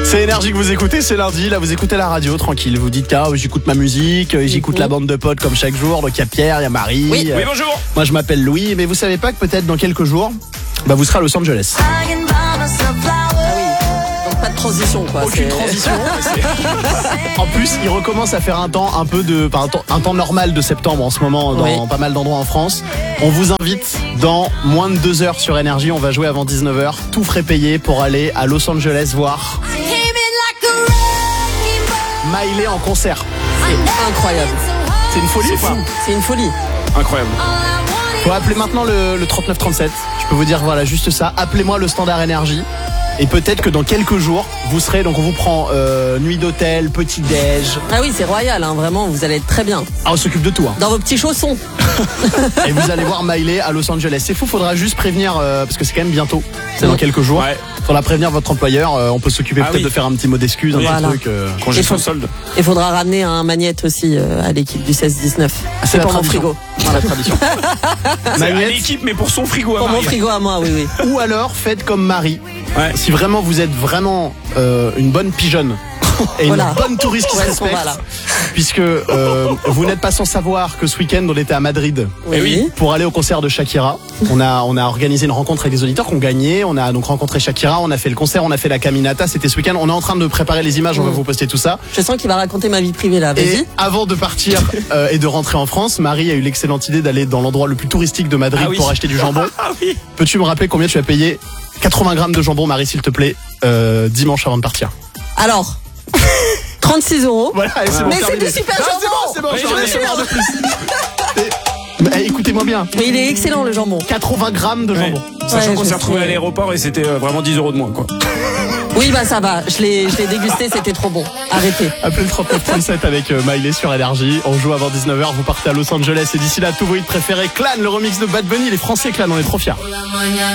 C'est Énergie que vous écoutez, c'est lundi, là vous écoutez la radio, tranquille. Vous dites j'écoute ma musique, j'écoute la bande de potes comme chaque jour. Donc il y a Pierre, il y a Marie. Oui, bonjour. Moi je m'appelle Louis, mais vous savez pas que peut-être dans quelques jours, vous serez à Los Angeles. Pas de transition quoi. Aucune transition. En plus, il recommence à faire un temps un temps normal de septembre en ce moment dans pas mal d'endroits en France. On vous invite dans moins de 2 heures sur Énergie. On va jouer avant 19h. Tout frais payé pour aller à Los Angeles voir Miley en concert. C'est incroyable. C'est une folie ou pas ? C'est une folie. Incroyable. Faut appeler maintenant le 3937. Je peux vous dire voilà juste ça. Appelez-moi le standard Énergie. Et peut-être que dans quelques jours, vous serez, donc on vous prend nuit d'hôtel, petit déj. Ah oui, c'est royal, hein, vraiment, vous allez être très bien. Ah, on s'occupe de tout. Hein. Dans vos petits chaussons. Et vous allez voir Miley à Los Angeles. C'est fou, faudra juste prévenir, parce que c'est quand même bientôt. C'est dans quelques jours. Ouais. Faudra prévenir votre employeur. On peut s'occuper peut-être de faire un petit mot d'excuse, un petit truc. Congé sans solde. Il faudra ramener un magnète aussi à l'équipe du 16-19. C'est pour mon frigo. C'est la tradition. C'est à l'équipe, mais pour son frigo à Pour Marie. mon frigo à moi, oui. Ou alors, faites comme Marie. Ouais. Si vraiment vous êtes vraiment une bonne pigeonne et une bonne touriste qui se respecte, puisque vous n'êtes pas sans savoir que ce week-end on était à Madrid pour aller au concert de Shakira. On a organisé une rencontre avec des auditeurs qui ont gagné. On a donc rencontré Shakira, on a fait le concert, on a fait la caminata. C'était ce week-end. On est en train de préparer les images, on va vous poster tout ça. Je sens qu'il va raconter ma vie privée là. Vas-y. Et avant de partir et de rentrer en France, Marie a eu l'excellente idée d'aller dans l'endroit le plus touristique de Madrid pour acheter du jambon. Peux-tu me rappeler combien tu as payé 80 grammes de jambon, Marie, s'il te plaît, dimanche avant de partir? Alors 36 €. Voilà, c'est bon, mais c'est du super jambon. C'est bon, j'en ai marre de plus. Écoutez-moi bien. Mais il est excellent le jambon. 80 grammes de jambon. Sachant qu'on s'est retrouvé à l'aéroport et c'était vraiment 10 € de moins, quoi. Oui, ça va. Je l'ai dégusté, c'était trop bon. Arrêtez. Appelez le 3937 avec Miley sur Énergie. On joue avant 19h. Vous partez à Los Angeles et d'ici là, tous vos hits préférés. Clan, le remix de Bad Bunny. Les Français Clan, on est trop fiers.